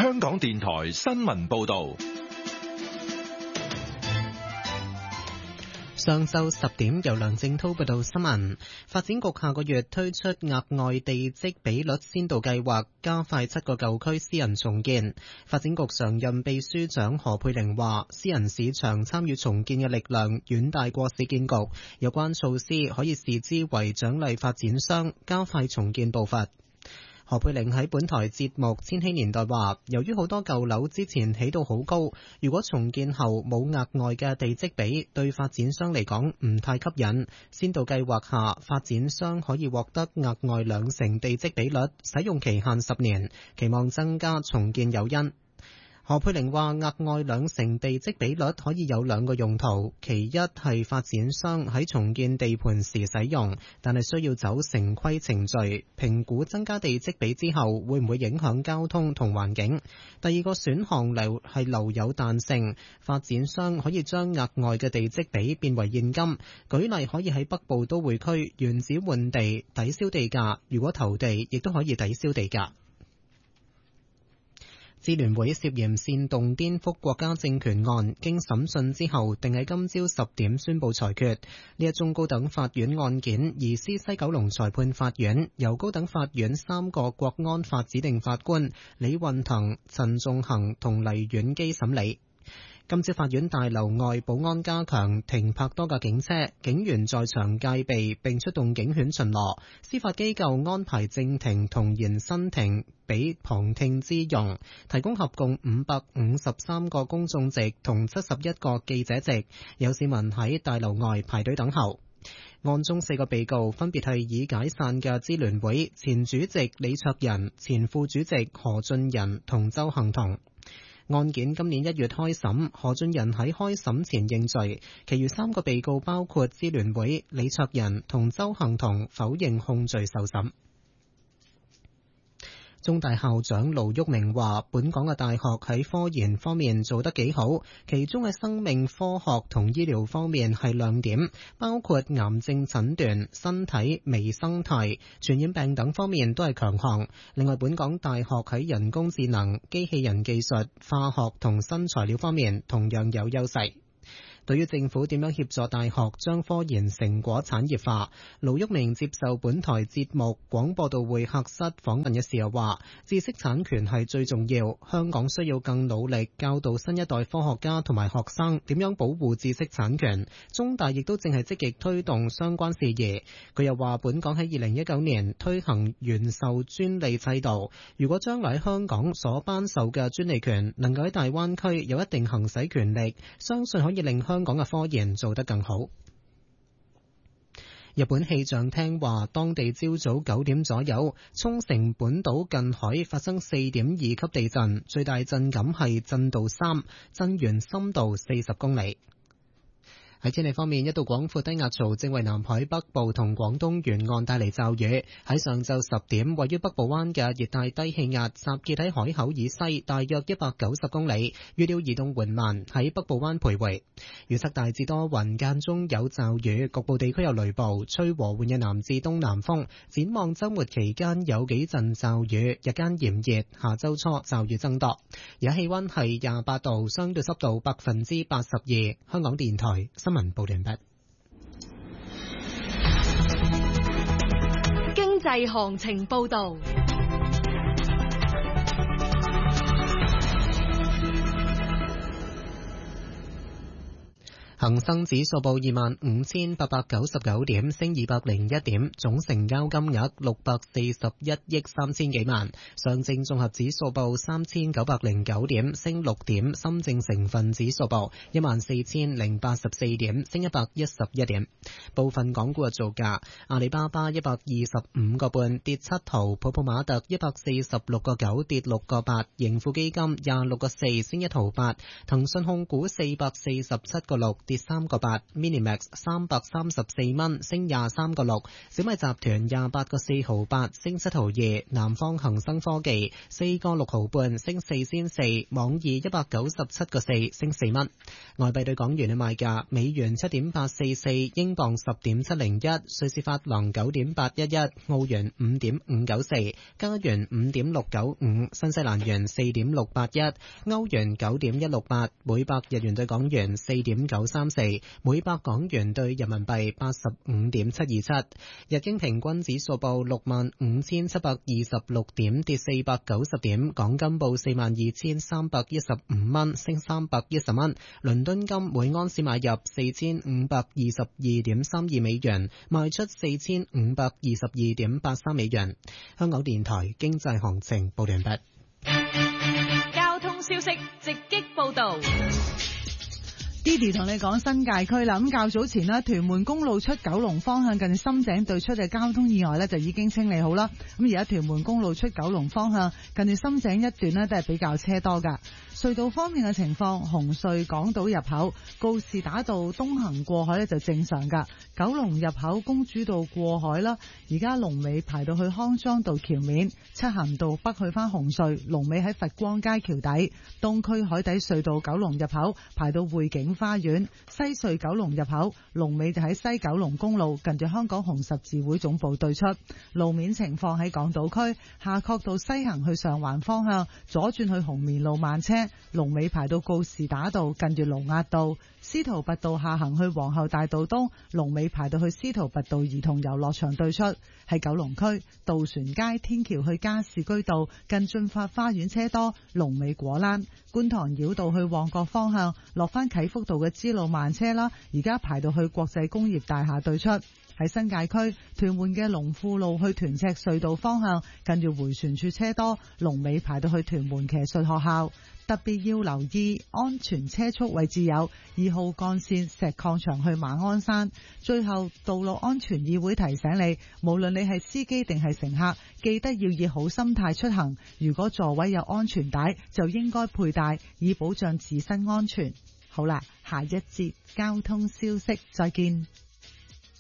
香港電台新聞報道。 上晝10點，由梁正滔報道新聞。發展局下個月推出額外地積比率先導計劃，加快7個舊區私人重建。發展局常任秘書長何佩玲話，私人市場參與重建嘅力量遠大過市建局，有關措施可以視之為獎勵發展商，加快重建步伐。何佩玲喺本台節目《千禧年代》話，由於好多舊樓之前起到好高，如果重建後冇額外嘅地積比，對發展商嚟講唔太吸引。先導計劃下，發展商可以獲得額外2成地積比率，使用期限10年，期望增加重建誘因。何佩玲話，額外2成地積比率可以有2個用途，其一係發展商喺重建地盤時使用，但係需要走城規程序，評估增加地積比之後會唔會影響交通同環境。第二個選項係留有彈性，發展商可以將額外嘅地積比變為現金，舉例可以喺北部都會區原址換地抵消地價，如果投地亦都可以抵消地價。支聯會涉嫌煽動顛覆國家政權案，經審訊之後，定喺今朝10點宣佈裁決。呢一宗高等法院案件移師西九龍裁判法院，由高等法院3個國安法指定法官李運騰、陳仲衡同黎婉基審理。今朝法院大樓外保安加強，停泊多架警車，警員在場戒備並出動警犬巡邏。司法機構安排正庭同延伸庭俾旁聽之用，提供合共553個公眾席同71個記者席，有市民喺大樓外排隊等候。案中4個被告分別係已解散嘅支聯會前主席李卓人、前副主席何俊仁同鄒幸彤。案件今年1月開審，何俊仁喺開審前認罪，其餘3個被告包括支聯會李卓人同鄒幸彤否認控罪受審。中大校長盧煜明話，本港嘅大學喺科研方面做得幾好，其中喺生命科學同醫療方面係亮點，包括癌症診斷、身體微生態、傳染病等方面都係強項。另外，本港大學喺人工智能、機器人技術、化學同新材料方面同樣有優勢。對於政府點樣協助大學將科研成果產業化，盧煜明接受本台節目廣播道會客室訪問嘅時候話，知識產權係最重要，香港需要更努力教導新一代科學家同埋學生點樣保護知識產權。中大亦都正係積極推動相關事宜。佢又話，本港喺2019年推行原授專利制度，如果將來喺香港所頒授嘅專利權能夠喺大灣區有一定行使權力，相信可以令香港嘅科研做得更好。日本氣象廳話，當地朝早9點左右，沖繩本島近海發生4.2級地震，最大震感係震度3，震源深度40公里。喺天氣方面，一道廣闊低壓槽正為南海北部同廣東沿岸帶嚟驟雨。喺上晝10點，位於北部灣嘅熱帶低氣壓集結喺海口以西大約190公里，預料移動緩慢，喺北部灣徘徊。預測大致多雲，間中有驟雨，局部地區有雷暴，吹和緩嘅南至東南風。展望週末期間有幾陣驟雨，日間炎熱，下週初驟雨增多。而家氣溫係28度，相對濕度82%。香港電台新聞報完畢。 經濟行情報道。 恒生指數報25,899點，升201點，總成交金額641億3000幾萬。上證綜合指數報3909點，升6點。深證成分指數報14084點，升111點。部分港股嘅造價：阿里巴巴125個半跌7毫，普普馬特146個9跌6個8，盈富基金26個4升1毫8，騰訊控股447個6跌跌3個8 ，Minimax 334蚊，升23個6，小米集團28個4毫8，升7毫2，南方恒生科技4個6毫半，升4仙4，網易197個4，升4蚊。外幣對港元嘅賣價：美元7.844，英鎊10.701，瑞士法郎9.811，澳元5.594，加元5.695，新西蘭元4.681，歐元9.168，每百日元對港元4.934，每百港元對人民幣85.727。日經平均指數報65,726點，跌490點。港金報42,315蚊，升310蚊。倫敦金每安士買入4,522.32美元，賣出4,522.83美元。香港電台經濟行情報完畢。 交通消息直擊報道。 Didi 同你講新界區啦，咁較早前呢，屯門公路出九龍方向近深井對出嘅交通意外呢，就已經清理好啦。咁而家屯門公路出九龍方向近住深井一段呢，都係比較車多噶。隧道方面嘅情況，紅隧港島入口告士打道東行過海呢就正常噶，九龍入口公主道過海啦，而家龍尾排到去康莊道橋面，漆咸道北去翻紅隧，龍尾喺佛光街橋底，東區海底隧道九龍入口排到匯景花園，西隧九龍入口龍尾就喺西九龍公路近住香港紅十字會總部對出。路面情況喺港島區夏慤道西行去上環方向左轉去紅棉路慢車，龍尾排到告士打道近住盧押道，司徒拔道下行去皇后大道東，龍尾排到去司徒拔道兒童遊樂場對出。喺九龍區渡船街天橋去加士居道近駿發花園車多，龍尾果欄。觀塘繞道去旺角方向落翻啟福道嘅支路慢車啦，而家排到去國際工業大廈對出。喺新界區屯門嘅龍富路去屯赤隧道方向近住迴旋處車多，龍尾排到去屯門騎術學校。特別要留意安全車速位置有2號幹線石礦場去馬鞍山。最後，道路安全議會提醒你，無論你係司機定係乘客，記得要以好心態出行。如果座位有安全帶，就應該佩戴，以保障自身安全。好啦，下一節交通消息，再見。